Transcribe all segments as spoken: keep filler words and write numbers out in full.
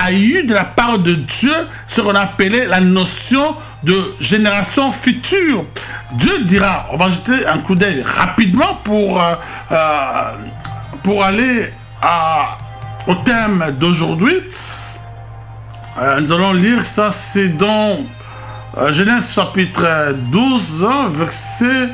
a eu de la part de Dieu ce qu'on appelait la notion de génération future. Dieu dira, on va jeter un coup d'œil rapidement pour, euh, euh, pour aller à, au thème d'aujourd'hui. Euh, nous allons lire ça, c'est dans euh, Genèse chapitre douze, verset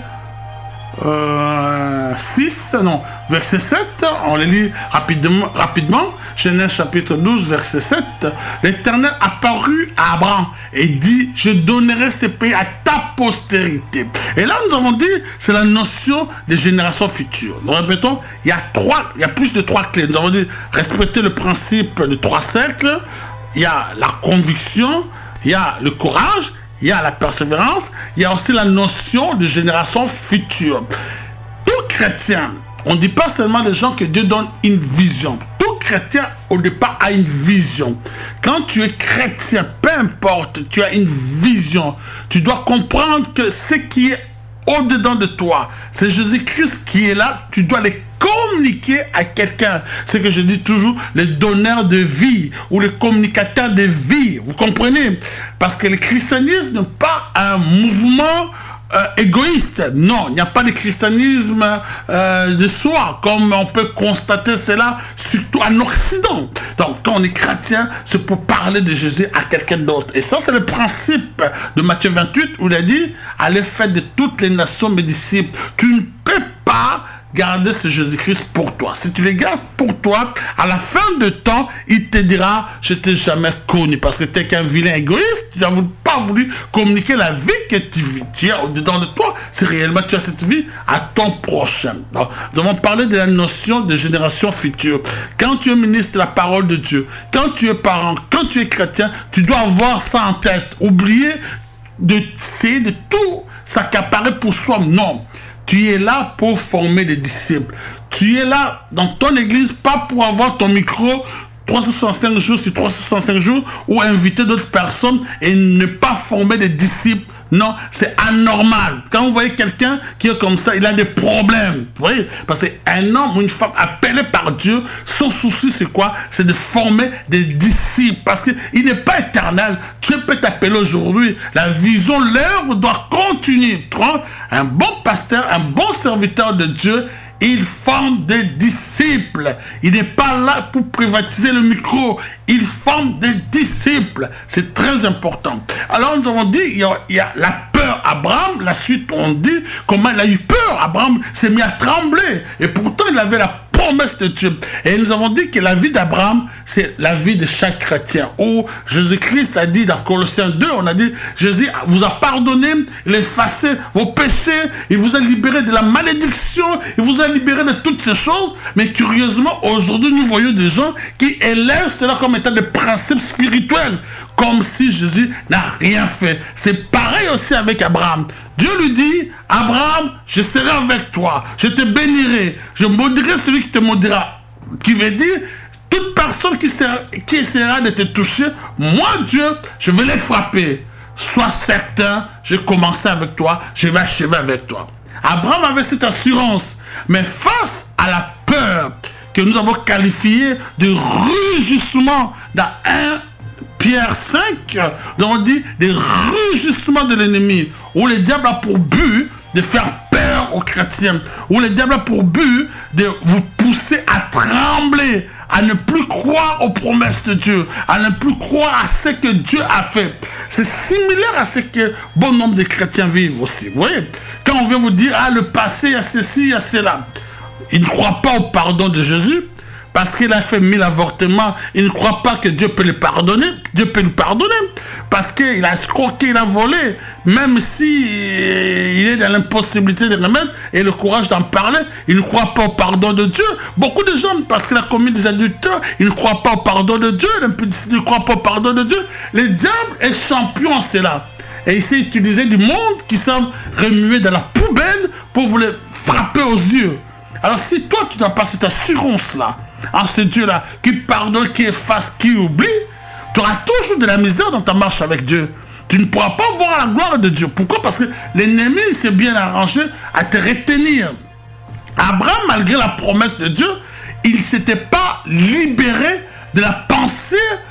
euh, six, non, verset sept, on les lit rapidement, rapidement. Genèse chapitre douze, verset sept. L'Éternel apparut à Abraham et dit, je donnerai ce pays à ta postérité. Et là, nous avons dit, c'est la notion des générations futures. Nous répétons, il y a trois, il y a plus de trois clés. Nous avons dit, respecter le principe de trois cercles. Il y a la conviction, il y a le courage, il y a la persévérance, il y a aussi la notion de génération future. Tout chrétien, on ne dit pas seulement des gens que Dieu donne une vision. Tout chrétien, au départ, a une vision. Quand tu es chrétien, peu importe, tu as une vision. Tu dois comprendre que ce qui est au-dedans de toi, c'est Jésus-Christ qui est là, tu dois les communiquer à quelqu'un. C'est que je dis toujours, les donneurs de vie ou les communicateurs de vie. Vous comprenez? Parce que le christianisme n'est pas un mouvement euh, égoïste. Non, il n'y a pas de christianisme euh, de soi, comme on peut constater cela, surtout en Occident. Donc, quand on est chrétien, c'est pour parler de Jésus à quelqu'un d'autre. Et ça, c'est le principe de Matthieu vingt-huit, où il a dit, allez faire de toutes les nations mes disciples. Tu ne peux pas garder ce Jésus-Christ pour toi. Si tu le gardes pour toi, à la fin de temps, il te dira, je t'ai jamais connu, parce que tu es qu'un vilain égoïste, tu n'as pas voulu communiquer la vie que tu vis. Tu as au-dedans de toi, c'est réellement tu as cette vie à ton prochain. Donc, nous avons parlé de la notion de génération future. Quand tu es ministre de la parole de Dieu, quand tu es parent, quand tu es chrétien, tu dois avoir ça en tête. Oublier de essayer de tout s'accaparer pour soi. Non. Tu es là pour former des disciples. Tu es là dans ton église, pas pour avoir ton micro trois cent soixante-cinq jours sur trois cent soixante-cinq jours ou inviter d'autres personnes et ne pas former des disciples. Non, c'est anormal. Quand vous voyez quelqu'un qui est comme ça, il a des problèmes. Vous voyez? Parce qu'un homme ou une femme appelé par Dieu, son souci c'est quoi? C'est de former des disciples. Parce qu'il n'est pas éternel. Dieu peut t'appeler aujourd'hui. La vision, l'œuvre doit continuer. Un bon pasteur, un bon serviteur de Dieu, il forme des disciples. Il n'est pas là pour privatiser le micro. Il forme des disciples. C'est très important. Alors nous avons dit, il y a, il y a la peur. Abraham, la suite on dit comment il a eu peur. Abraham s'est mis à trembler. Et pourtant il avait la promesse de Dieu. Et nous avons dit que la vie d'Abraham, c'est la vie de chaque chrétien. Où Jésus-Christ a dit dans Colossiens deux, on a dit, Jésus vous a pardonné, il a effacé vos péchés, il vous a libéré de la malédiction, il vous a libéré de toutes ces choses. Mais curieusement, aujourd'hui, nous voyons des gens qui élèvent cela comme étant des principes spirituels, comme si Jésus n'a rien fait. C'est pareil aussi avec Abraham. Dieu lui dit, Abraham, je serai avec toi, je te bénirai, je maudirai celui qui te maudira. Qui veut dire, toute personne qui, sera, qui essaiera de te toucher, moi Dieu, je vais les frapper. Sois certain, je commençais avec toi, je vais achever avec toi. Abraham avait cette assurance, mais face à la peur que nous avons qualifiée de rugissement dans un Pierre cinq, on dit des rugissements de l'ennemi, où le diable a pour but de faire peur aux chrétiens, où le diable a pour but de vous pousser à trembler, à ne plus croire aux promesses de Dieu, à ne plus croire à ce que Dieu a fait. C'est similaire à ce que bon nombre de chrétiens vivent aussi. Vous voyez, quand on vient vous dire, ah, le passé, il y a ceci, il y a cela, ils ne croient pas au pardon de Jésus. Parce qu'il a fait mille avortements, il ne croit pas que Dieu peut le pardonner. Dieu peut le pardonner. Parce qu'il a escroqué, il a volé. Même si il est dans l'impossibilité de remettre et le courage d'en parler, il ne croit pas au pardon de Dieu. Beaucoup de gens, parce qu'il a commis des adultères, ils ne croient pas au pardon de Dieu. L'impudicité ne croit pas au pardon de Dieu. Le diable est champion en cela. Et il sait utiliser du monde qui savent remuer dans la poubelle pour vous les frapper aux yeux. Alors si toi tu n'as pas cette assurance-là, en ce Dieu-là, qui pardonne, qui efface, qui oublie, tu auras toujours de la misère dans ta marche avec Dieu. Tu ne pourras pas voir la gloire de Dieu. Pourquoi? Parce que l'ennemi s'est bien arrangé à te retenir. Abraham, malgré la promesse de Dieu, il ne s'était pas libéré de la pensée